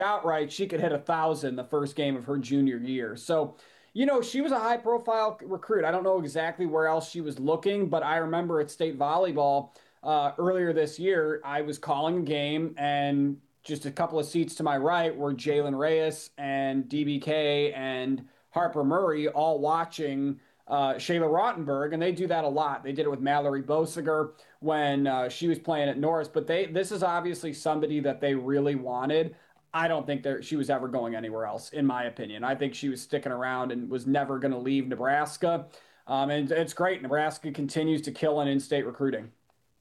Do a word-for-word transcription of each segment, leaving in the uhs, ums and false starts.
outright, she could hit a thousand the first game of her junior year. So, you know, she was a high profile recruit. I don't know exactly where else she was looking, but I remember at state volleyball uh, earlier this year, I was calling a game and just a couple of seats to my right were Jalen Reyes and D B K and Harper Murray all watching uh, Shayla Rottenberg, and they do that a lot. They did it with Mallory Bosiger when uh, she was playing at Norris, but they this is obviously somebody that they really wanted. I don't think that she was ever going anywhere else, in my opinion. I think she was sticking around and was never going to leave Nebraska. Um, and it's great. Nebraska continues to kill in in-state recruiting.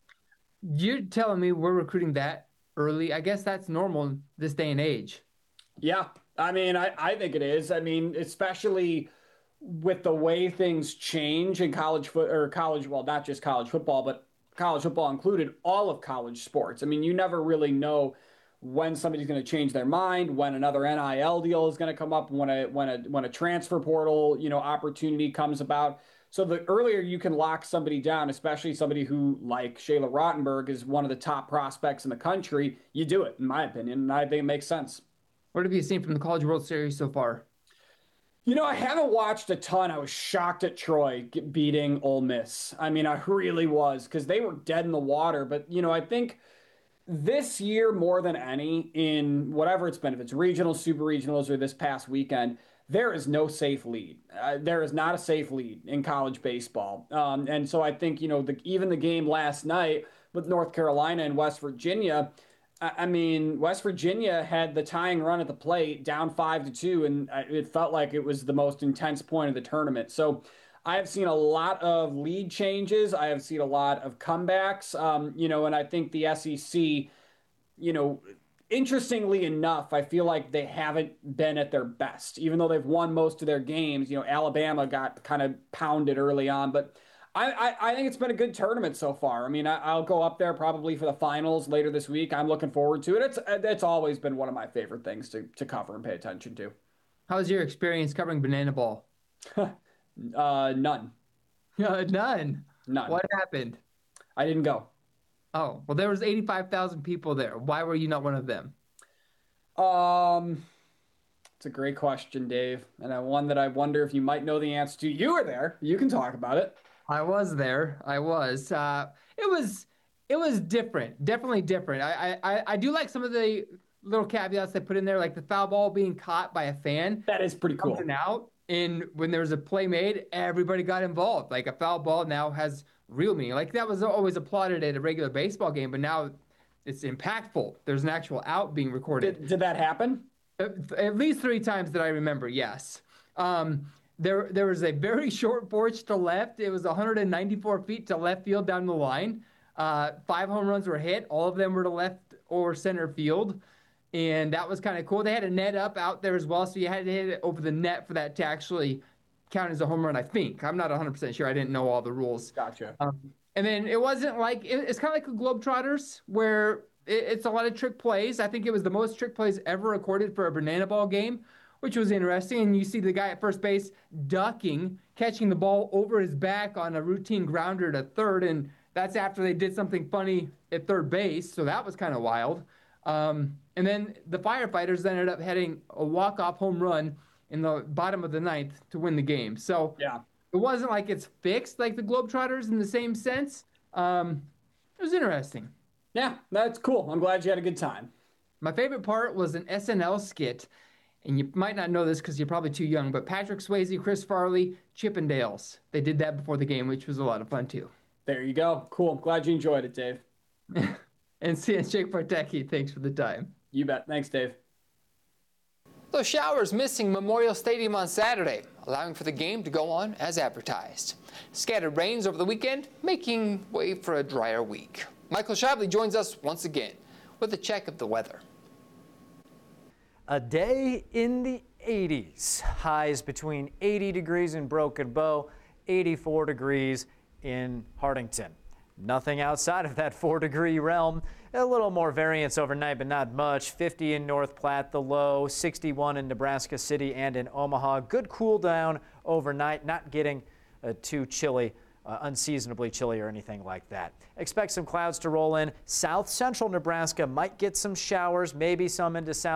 You're telling me we're recruiting that early? I guess that's normal this day and age. Yeah, I mean, I, I think it is. I mean, especially with the way things change in college foot or college, well, not just college football, but college football included, all of college sports. I mean, you never really know when somebody's going to change their mind, when another N I L deal is going to come up, when a when a when a transfer portal, you know, opportunity comes about. So the earlier you can lock somebody down, especially somebody who, like Shayla Rottenberg, is one of the top prospects in the country, you do it, in my opinion, and I think it makes sense. What have you seen from the College World Series so far? You know, I haven't watched a ton. I was shocked at Troy beating Ole Miss. I mean, I really was because they were dead in the water. But, you know, I think this year more than any, in whatever it's been, if it's regional, super regionals, or this past weekend, there is no safe lead. Uh, there is not a safe lead in college baseball. Um, and so I think, you know, the, even the game last night with North Carolina and West Virginia, I mean, West Virginia had the tying run at the plate, down five to two, and it felt like it was the most intense point of the tournament. So I have seen a lot of lead changes. I have seen a lot of comebacks. Um, you know, and I think the S E C, you know, interestingly enough, I feel like they haven't been at their best, even though they've won most of their games. You know, Alabama got kind of pounded early on, but I, I, I think it's been a good tournament so far. I mean, I, I'll go up there probably for the finals later this week. I'm looking forward to it. It's it's always been one of my favorite things to to cover and pay attention to. How's your experience covering Banana Ball? Uh, none, Uh, none. none. What happened? I didn't go. Oh, well, there was eighty-five thousand people there. Why were you not one of them? Um, it's a great question, Dave, and I one that I wonder if you might know the answer to. You were there. You can talk about it. I was there. I was. Uh, it was. It was different. Definitely different. I, I. I do like some of the little caveats they put in there, like the foul ball being caught by a fan That is pretty coming cool. out. And when there was a play made, everybody got involved. Like a foul ball now has real meaning. Like that was always applauded at a regular baseball game, but now it's impactful. There's an actual out being recorded. Did did that happen? At at least three times that I remember, yes. Um, there, there was a very short porch to left. It was one hundred ninety-four feet to left field down the line. Uh, five home runs were hit. All of them were to left or center field. And that was kind of cool. They had a net up out there as well, so you had to hit it over the net for that to actually count as a home run, I think. I'm not one hundred percent sure. I didn't know all the rules. Gotcha. Um, and then it wasn't like, it, it's kind of like a Globetrotters where it, it's a lot of trick plays. I think it was the most trick plays ever recorded for a banana ball game, which was interesting. And you see the guy at first base ducking, catching the ball over his back on a routine grounder to third. And that's after they did something funny at third base. So that was kind of wild. Um, and then the firefighters ended up hitting a walk-off home run in the bottom of the ninth to win the game. So Yeah. it wasn't like it's fixed like the Globetrotters in the same sense. Um, it was interesting. Yeah, that's cool. I'm glad you had a good time. My favorite part was an S N L skit, and you might not know this because you're probably too young, but Patrick Swayze, Chris Farley, Chippendales. They did that before the game, which was a lot of fun too. There you go. Cool. Glad you enjoyed it, Dave. And see, Jake Partecki, thanks for the time. You bet. Thanks, Dave. Those showers missing Memorial Stadium on Saturday, allowing for the game to go on as advertised. Scattered rains over the weekend, making way for a drier week. Michael Shibley joins us once again with a check of the weather. A day in the eighties. Highs between eighty degrees in Broken Bow, eighty-four degrees in Hartington. Nothing outside of that four degree realm. A little more variance overnight, but not much. fifty in North Platte, the low. sixty-one in Nebraska City and in Omaha. Good cool down overnight, not getting uh, too chilly, uh, unseasonably chilly or anything like that. Expect some clouds to roll in. South central Nebraska might get some showers, maybe some into south.